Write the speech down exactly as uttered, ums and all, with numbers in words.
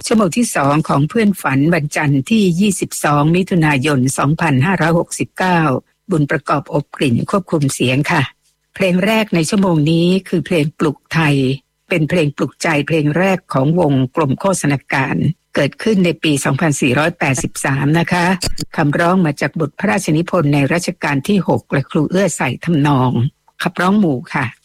ชั่วโมงที่สองของเพื่อนฝันวันจันทร์ที่ยี่สิบสองมิถุนายนสองพันห้าร้อยหกสิบเก้าบุญประกอบอบกลิ่นควบคุมเสียงค่ะเพลงแรกในชั่วโมงนี้คือเพลงปลุกไทยเป็นเพลงปลุกใจเพลงแรกของวงกลมโฆษณาการเกิดขึ้นในปีสองพันสี่ร้อยแปดสิบสามนะคะคำร้องมาจากบทพระราชนิพนธ์ในรัชกาลที่หกและครูเอื้อใส่ทำนองขับร้องหมู่ค่ะ